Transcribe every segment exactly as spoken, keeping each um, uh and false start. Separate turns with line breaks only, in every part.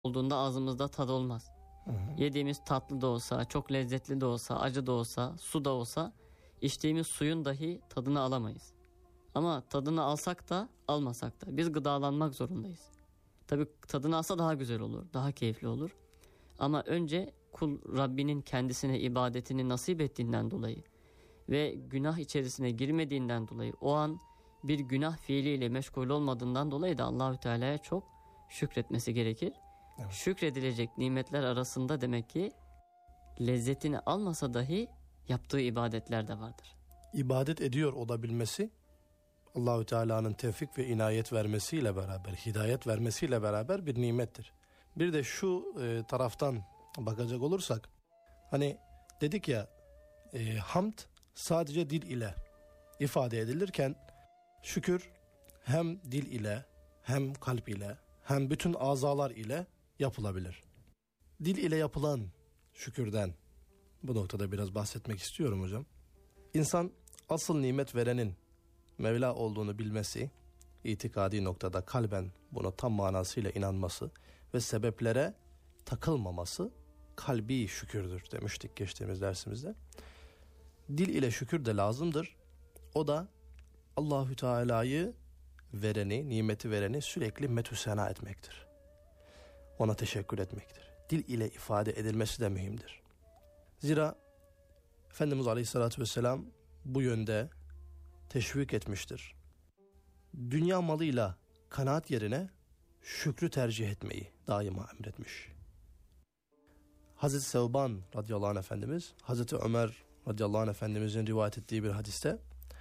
olduğunda ağzımızda tad olmaz. Hı hı. Yediğimiz tatlı da olsa, çok lezzetli de olsa, acı da olsa, su da olsa içtiğimiz suyun dahi tadını alamayız. Ama tadını alsak da almasak da biz gıdalanmak zorundayız. Tabii tadını alsa daha güzel olur, daha keyifli olur. Ama önce kul Rabbinin kendisine ibadetini nasip ettiğinden dolayı ve günah içerisine girmediğinden dolayı, o an bir günah fiiliyle meşgul olmadığından dolayı da Allahü Teala'ya çok şükretmesi gerekir. Evet. Şükredilecek nimetler arasında demek ki lezzetini almasa dahi yaptığı ibadetler de vardır.
İbadet ediyor olabilmesi Allahü Teala'nın tevfik ve inayet vermesiyle beraber, hidayet vermesiyle beraber bir nimettir. Bir de şu e, taraftan bakacak olursak, hani dedik ya e, hamd sadece dil ile ifade edilirken şükür hem dil ile hem kalp ile hem bütün azalar ile yapılabilir. Dil ile yapılan şükürden bu noktada biraz bahsetmek istiyorum hocam. İnsan asıl nimet verenin Mevla olduğunu bilmesi, itikadi noktada kalben buna tam manasıyla inanması ve sebeplere takılmaması kalbi şükürdür demiştik geçtiğimiz dersimizde. Dil ile şükür de lazımdır. O da Allahü Teala'yı vereni, nimeti vereni sürekli metü sena etmektir. Ona teşekkür etmektir. Dil ile ifade edilmesi de mühimdir. Zira Efendimiz Aleyhisselatü Vesselam bu yönde teşvik etmiştir. Dünya malıyla kanaat yerine şükrü tercih etmeyi daima emretmiş. Hazreti Sevban radıyallahu anh Efendimiz, Hazreti Ömer radıyallahu anh Efendimizin rivayet ettiği bir hadiste,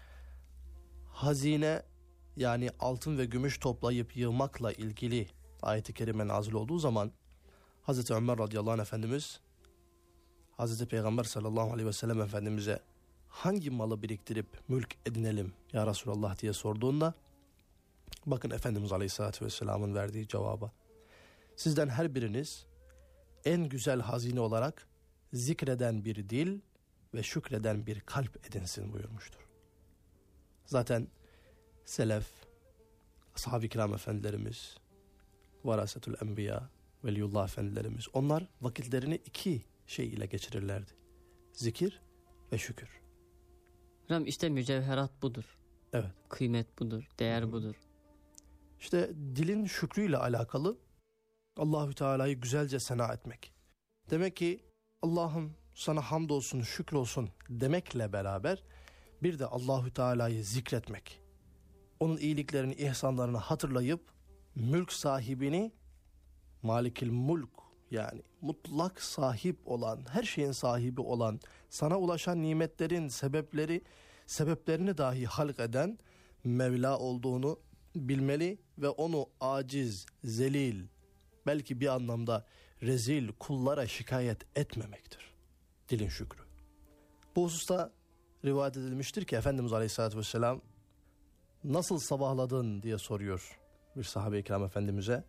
hazine yani altın ve gümüş toplayıp yığmakla ilgili ayet-i kerime nazil olduğu zaman Hazreti Ömer radıyallahu anh Efendimiz Hazreti Peygamber sallallahu aleyhi ve sellem Efendimiz'e hangi malı biriktirip mülk edinelim ya Resulallah diye sorduğunda, bakın Efendimiz aleyhissalatü vesselamın verdiği cevaba, sizden her biriniz en güzel hazine olarak zikreden bir dil ve şükreden bir kalp edinsin buyurmuştur. Zaten selef, ashab-ı kiram efendilerimiz, varasetül enbiya, veliyullah efendilerimiz, onlar vakitlerini iki şey ile geçirirlerdi. Zikir ve şükür.
Hocam işte mücevherat budur.
Evet.
Kıymet budur, değer hmm. budur.
İşte dilin şükrüyle alakalı Allahü Teala'yı güzelce sena etmek. Demek ki Allah'ım sana hamdolsun, şükrolsun demekle beraber bir de Allahü Teala'yı zikretmek. Onun iyiliklerini, ihsanlarını hatırlayıp mülk sahibini, malikil mulk, yani mutlak sahip olan, her şeyin sahibi olan, sana ulaşan nimetlerin sebepleri, sebeplerini dahi halk eden Mevla olduğunu bilmeli ve onu aciz, zelil, belki bir anlamda rezil kullara şikayet etmemektir. Dilin şükrü. Bu hususta rivayet edilmiştir ki Efendimiz Aleyhisselatü Vesselam nasıl sabahladın diye soruyor bir sahabe-i kiram Efendimiz'e.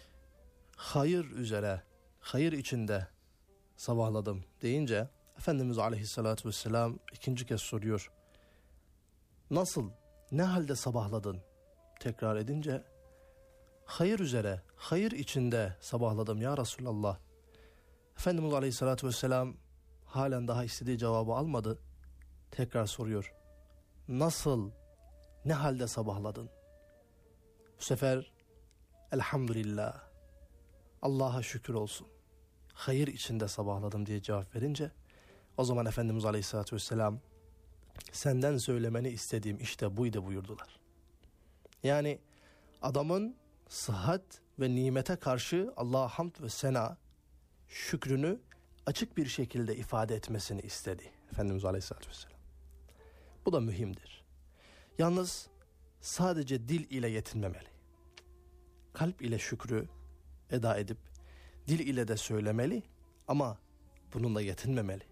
Hayır üzere, hayır içinde sabahladım deyince Efendimiz Aleyhisselatü Vesselam ikinci kez soruyor. Nasıl, ne halde sabahladın? Tekrar edince hayır üzere, hayır içinde sabahladım ya Resulallah. Efendimiz Aleyhisselatü Vesselam halen daha istediği cevabı almadı. Tekrar soruyor. Nasıl, ne halde sabahladın? Bu sefer elhamdülillah, Allah'a şükür olsun, hayır içinde sabahladım diye cevap verince, o zaman Efendimiz Aleyhisselatü Vesselam senden söylemeni istediğim işte buydu buyurdular. Yani adamın sıhhat ve nimete karşı Allah'a hamd ve sena, şükrünü açık bir şekilde ifade etmesini istedi Efendimiz Aleyhisselatü Vesselam. Bu da mühimdir. Yalnız sadece dil ile yetinmemeli. Kalp ile şükrü eda edip dil ile de söylemeli ama bununla yetinmemeli.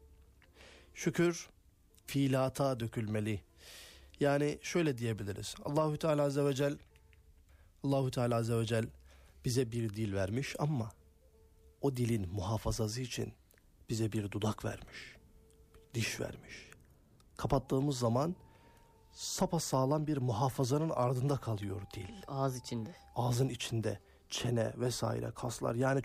Şükür fiilata dökülmeli. Yani şöyle diyebiliriz. Allahü Teala Azze ve Celle Allahü Teala Azze ve Celle bize bir dil vermiş ama o dilin muhafazası için bize bir dudak vermiş. Bir diş vermiş. Kapattığımız zaman sapasağlam bir muhafazanın ardında kalıyor dil.
Ağız içinde.
Ağzın içinde. çene vesaire kaslar, yani